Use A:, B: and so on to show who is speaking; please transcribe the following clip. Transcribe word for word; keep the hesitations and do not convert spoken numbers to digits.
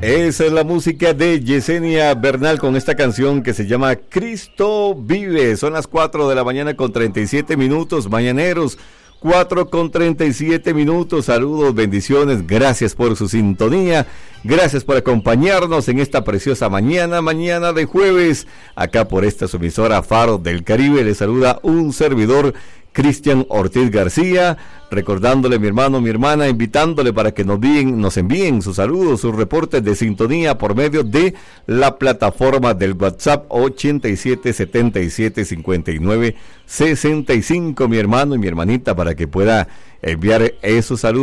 A: Esa es la música de Yesenia Bernal con esta canción que se llama Cristo Vive. Son las cuatro de la mañana con treinta y siete minutos, mañaneros, cuatro con treinta y siete minutos. Saludos, bendiciones, gracias por su sintonía, gracias por acompañarnos en esta preciosa mañana, mañana de jueves, acá por esta su emisora Faro del Caribe. Les saluda un servidor, Cristian Ortiz García, recordándole, mi hermano, mi hermana, invitándole para que nos envíen, nos envíen sus saludos, sus reportes de sintonía por medio de la plataforma del WhatsApp ochenta y siete setenta y siete cincuenta y nueve sesenta y cinco, mi hermano y mi hermanita, para que pueda enviar esos saludos.